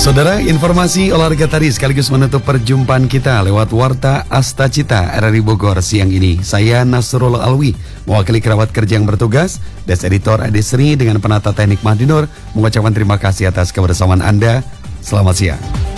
Saudara, informasi olahraga tadi sekaligus menutup perjumpaan kita lewat Warta Asta Cita RRI Bogor siang ini. Saya Nasrul Alwi, mewakili kerabat kerja yang bertugas, Des Editor Adesri dengan penata teknik Mahdinur, mengucapkan terima kasih atas kebersamaan Anda. Selamat siang.